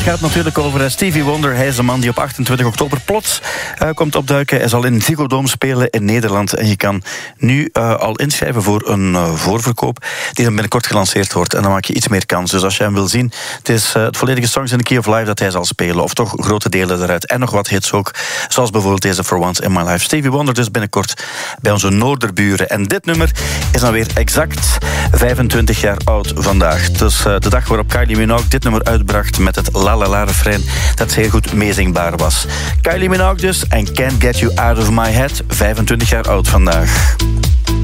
gaat natuurlijk over Stevie Wonder. Hij is de man die op 28 oktober plots komt opduiken. Hij zal in Ziggo Dome spelen in Nederland. En je kan nu al inschrijven voor een voorverkoop die dan binnenkort gelanceerd wordt. En dan maak je iets meer kans. Dus als je hem wil zien, het is het volledige Songs in the Key of Life dat hij zal spelen. Of toch grote delen eruit. En nog wat hits ook. Zoals bijvoorbeeld deze For Once in My Life. Stevie Wonder dus binnenkort bij onze noorderburen. En dit nummer is dan weer exact 25 jaar oud vandaag. Dus de dag waarop Kylie Minogue dit nummer uitbracht met het la la la refrein dat zeer goed meezingbaar was. Kylie Minogue dus en Can't Get You Out of My Head, 25 jaar oud vandaag.